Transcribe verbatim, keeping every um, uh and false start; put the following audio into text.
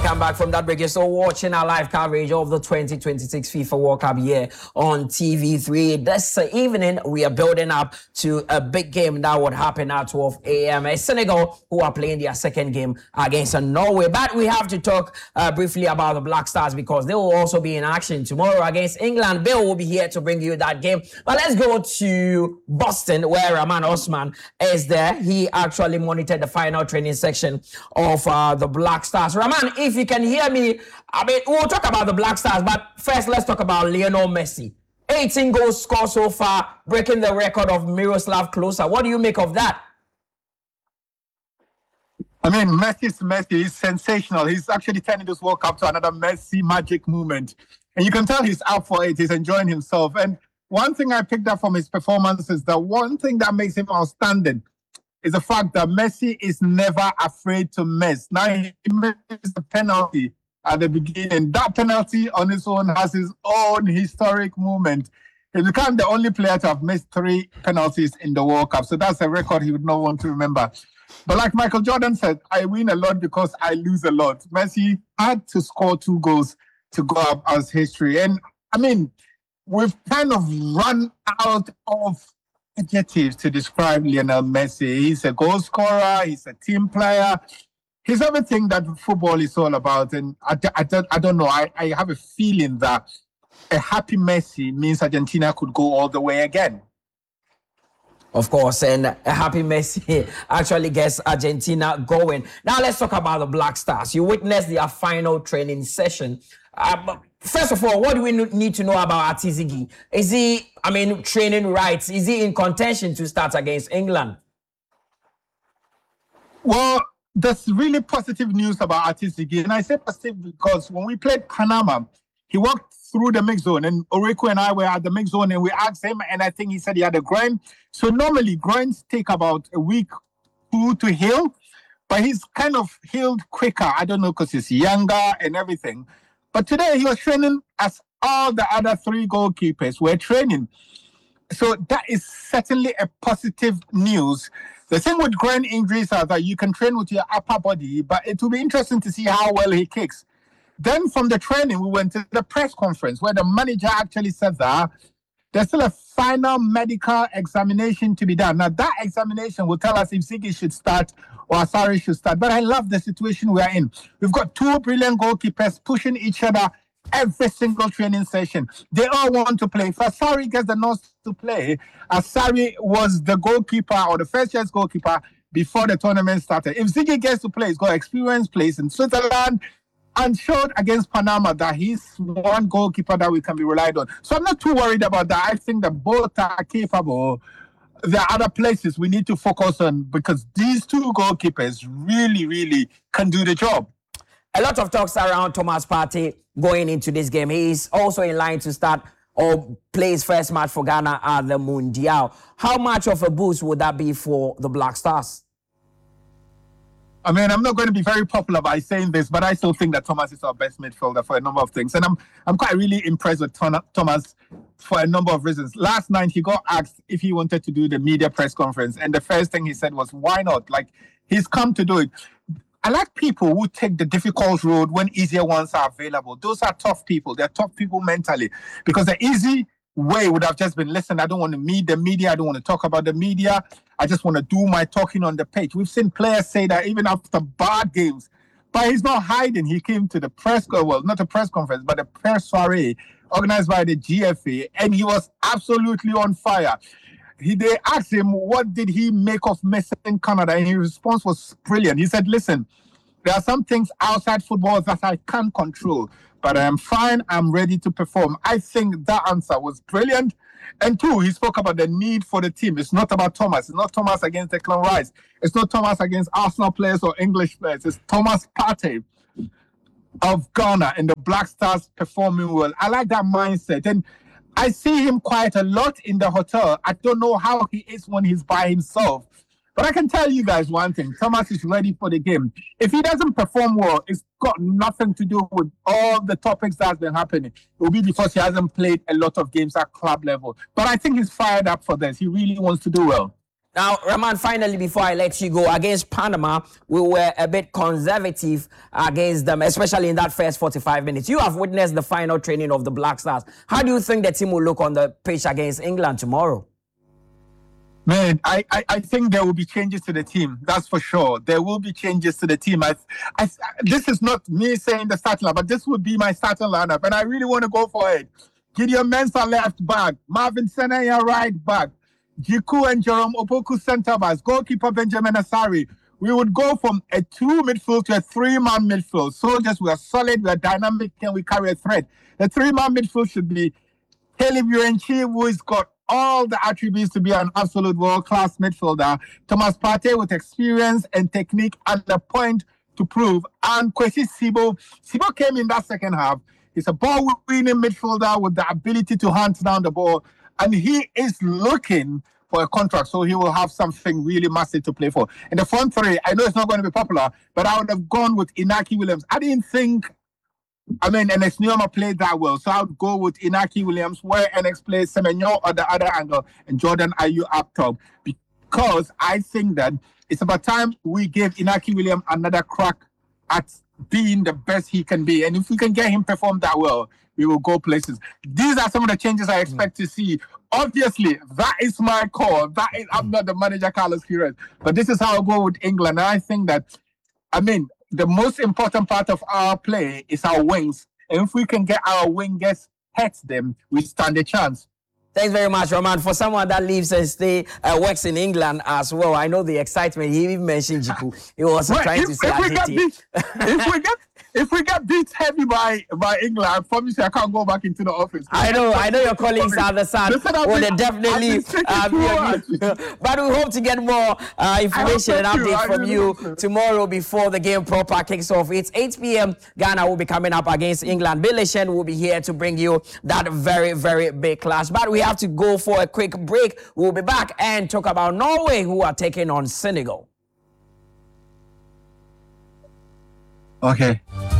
Welcome back from that break. You're still watching our live coverage of the twenty twenty-six FIFA World Cup here on T V three. This uh, evening, we are building up to a big game that would happen at twelve a.m. It's Senegal, who are playing their second game against uh, Norway. But we have to talk uh, briefly about the Black Stars because they will also be in action tomorrow against England. Bill will be here to bring you that game. But let's go to Boston, where Rahman Osman is there. He actually monitored the final training section of uh, the Black Stars. Rahman, if you can hear me, I mean, we'll talk about the Black Stars, but first let's talk about Lionel Messi. eighteen goals scored so far, breaking the record of Miroslav Klose. What do you make of that? I mean, Messi's Messi is sensational. He's actually turning this World Cup to another Messi magic moment. And you can tell he's out for it. He's enjoying himself. And one thing I picked up from his performance is that one thing that makes him outstanding is the fact that Messi is never afraid to miss. Now, he missed the penalty at the beginning. That penalty on its own has his own historic moment. He became the only player to have missed three penalties in the World Cup. So that's a record he would not want to remember. But like Michael Jordan said, I win a lot because I lose a lot. Messi had to score two goals to go up as history. And, I mean, we've kind of run out of adjectives to describe Lionel Messi. He's a goal scorer. He's a team player. He's everything that football is all about. And I, I, don't, I don't know. I, I have a feeling that a happy Messi means Argentina could go all the way again. Of course, and a happy Messi actually gets Argentina going. Now let's talk about the Black Stars. You witnessed their final training session. Uh, first of all, what do we need to know about Ati Zigi? Is he, I mean, training right? Is he in contention to start against England? Well, there's really positive news about Ati Zigi. And I say positive because when we played Panama, he walked through the mix zone, and Oreko and I were at the mix zone, and we asked him, and I think he said he had a groin. So normally groins take about a week, two to heal, but he's kind of healed quicker. I don't know, because he's younger and everything. But today he was training as all the other three goalkeepers were training. So that is certainly a positive news. The thing with groin injuries is that you can train with your upper body, but it will be interesting to see how well he kicks. Then from the training, we went to the press conference where the manager actually said that there's still a final medical examination to be done. Now, that examination will tell us if Ziggy should start or Asari should start. But I love the situation we are in. We've got two brilliant goalkeepers pushing each other every single training session. They all want to play. If Asari gets the nose to play, Asari was the goalkeeper or the first choice goalkeeper before the tournament started. If Ziggy gets to play, he's got experience, plays in Switzerland, and showed against Panama that he's one goalkeeper that we can be relied on. So I'm not too worried about that. I think that both are capable. There are other places we need to focus on because these two goalkeepers really, really can do the job. A lot of talks around Thomas Partey going into this game. He is also in line to start or play his first match for Ghana at the Mundial. How much of a boost would that be for the Black Stars? I mean, I'm not going to be very popular by saying this, but I still think that Thomas is our best midfielder for a number of things. And I'm I'm quite really impressed with Thomas for a number of reasons. Last night, he got asked if he wanted to do the media press conference. And the first thing he said was, why not? Like, he's come to do it. I like people who take the difficult road when easier ones are available. Those are tough people. They're tough people mentally. Because the easy way would have just been, listen, I don't want to meet the media. I don't want to talk about the media. I just want to do my talking on the pitch. We've seen players say that even after bad games. But he's not hiding. He came to the press, well, not a press conference, but a press soiree organized by the G F A, and he was absolutely on fire. He, they asked him, what did he make of missing Canada? And his response was brilliant. He said, listen, there are some things outside football that I can't control, but I am fine. I'm ready to perform. I think that answer was brilliant. And two, he spoke about the need for the team. It's not about Thomas. It's not Thomas against Declan Rice. It's not Thomas against Arsenal players or English players. It's Thomas Partey of Ghana and the Black Stars performing well. I like that mindset. And I see him quite a lot in the hotel. I don't know how he is when he's by himself. But I can tell you guys one thing. Thomas is ready for the game. If he doesn't perform well, it's got nothing to do with all the topics that's been happening. It will be because he hasn't played a lot of games at club level. But I think he's fired up for this. He really wants to do well. Now, Rahman, finally, before I let you go, against Panama, we were a bit conservative against them, especially in that first forty-five minutes. You have witnessed the final training of the Black Stars. How do you think the team will look on the pitch against England tomorrow? Man, I, I, I think there will be changes to the team. That's for sure. There will be changes to the team. I, I, this is not me saying the starting lineup, but this would be my starting lineup, and I really want to go for it. Gideon Mensah left back, Marvin Senaya right back, Jiku and Jerome Opoku centre backs, goalkeeper Benjamin Asari. We would go from a two midfield to a three-man midfield. Soldiers, we are solid, we are dynamic, and we carry a threat. The three-man midfield should be Caleb Urenchi, who has got all the attributes to be an absolute world-class midfielder. Thomas Partey with experience and technique and the point to prove. And Kwesi Sibo. Sibo came in that second half. He's a ball-winning midfielder with the ability to hunt down the ball. And he is looking for a contract, so he will have something really massive to play for. In the front three, I know it's not going to be popular, but I would have gone with Inaki Williams. I didn't think, I mean, N X Nioma played that well, so I would go with Inaki Williams, where N X plays Semenyo on the other angle and Jordan Ayew up top, because I think that it's about time we give Inaki Williams another crack at being the best he can be. And if we can get him perform that well, we will go places. These are some of the changes I expect to see. Obviously, that is my call. That is, I'm not the manager, Carlos Queiroz, but this is how I go with England. And I think that, I mean, the most important part of our play is our wings. And if we can get our wingers hit them, we stand a chance. Thanks very much, Roman. For someone that lives and stay uh, works in England as well, I know the excitement. He even mentioned Jiku. He was Right, trying if, to say if we get beat, if we get if we get beat heavy by by England, I promise you I can't go back into the office. I know, I know your colleagues are the sun. Listen, I've Well, they been- definitely. I've been uh, thinking too be- but we hope to get more uh, information and I hope so too. update I from really you hope so. tomorrow before the game proper kicks off. It's eight p m Ghana will be coming up against England. Billy Shen will be here to bring you that very, very big clash. But we have to go for a quick break. We'll be back and talk about Norway, who are taking on Senegal. Okay.